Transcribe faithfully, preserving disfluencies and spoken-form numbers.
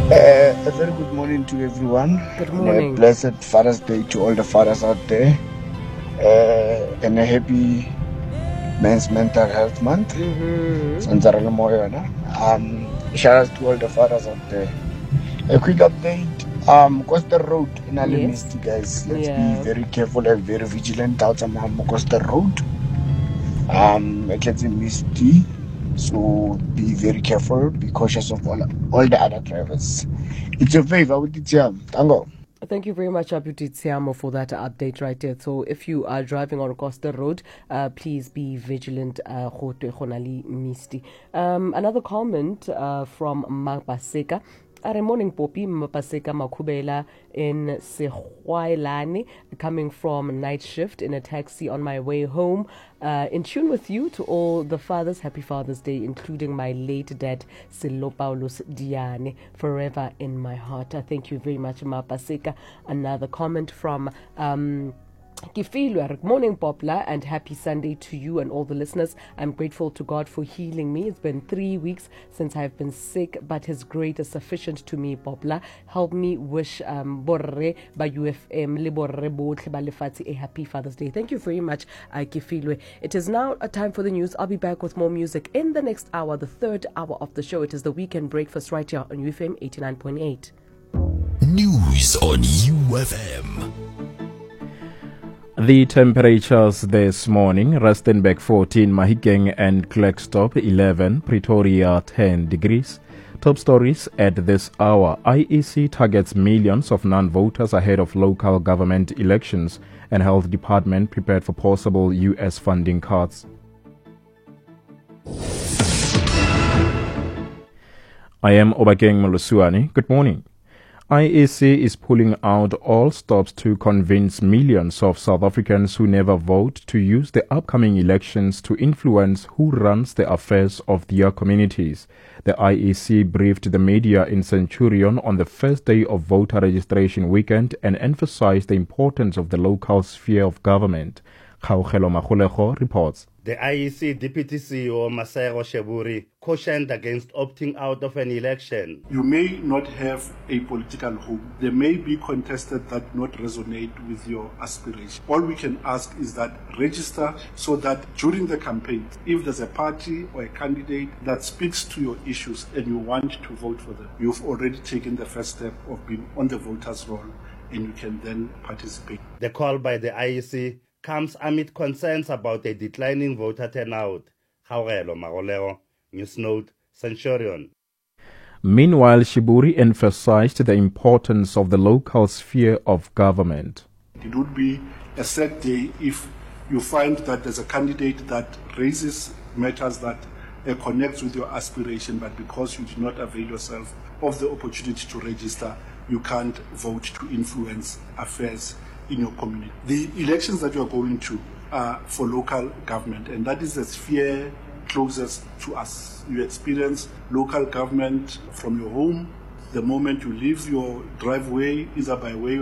Uh, a very good morning to everyone. Good And morning. a blessed Father's Day to all the fathers out there. Uh, and a happy Men's Mental Health Month. Mm-hmm. Um, shout out to all the fathers out there. A quick update. Um, Costa Road in Alimist, Yes. guys. Let's Yeah. be very careful and very vigilant out on Costa Road. Um, it gets misty. So be very careful, be cautious of all, all the other drivers. It's your favor with the jam. Tango. Thank you very much, Abuti Tsiamo, for that update right there. So if you are driving on Costa Road, uh, please be vigilant. Uh, misty. Um, another comment uh, from Mapaseka. Are morning Poppy Mapaseka Makubela in Sehwailani, coming from night shift in a taxi on my way home. Uh, in tune with you to all the fathers. Happy Father's Day, including my late dad, Silo Paulus Diane, forever in my heart. Uh, thank you very much, Mapaseka. Another comment from um, Kifilwa. Good morning, Poplar, and happy Sunday to you and all the listeners. I'm grateful to God for healing me. It's been three weeks since I've been sick, but His grace is sufficient to me, Poplar. Help me wish um, Borre by U F M le Borre botlhe ba lefatshe a happy Father's Day. Thank you very much, uh, Kifilwe. It is now a time for the news. I'll be back with more music in the next hour, the third hour of the show. It is the weekend breakfast right here on U F M eighty-nine point eight. News on U F M. The temperatures this morning: Rustenburg fourteen, Mahikeng and Klerksdorp eleven, Pretoria ten degrees. Top stories at this hour: I E C targets millions of non-voters ahead of local government elections, and Health Department prepared for possible U S funding cuts. I am Obakeng Molusuani. Good morning. I E C is pulling out all stops to convince millions of South Africans who never vote to use the upcoming elections to influence who runs the affairs of their communities. The I E C briefed the media in Centurion on the first day of voter registration weekend and emphasized the importance of the local sphere of government. Khaugelo Magolego reports. The I E C Deputy C E O Masego Sheburi cautioned against opting out of an election. You may not have a political home. There may be contested that not resonate with your aspiration. All we can ask is that register so that during the campaign, if there's a party or a candidate that speaks to your issues and you want to vote for them, you've already taken the first step of being on the voters' roll and you can then participate. The call by the I E C comes amid concerns about a declining voter turnout. Khaugelo Magolego, News Note, Centurion. Meanwhile, Shiburi emphasized the importance of the local sphere of government. It would be a sad day if you find that there's a candidate that raises matters that uh, connects with your aspiration, but because you do not avail yourself of the opportunity to register, you can't vote to influence affairs in your community. The elections that you are going to are for local government, and that is the sphere closest to us. You experience local government from your home. The moment you leave your driveway, either by way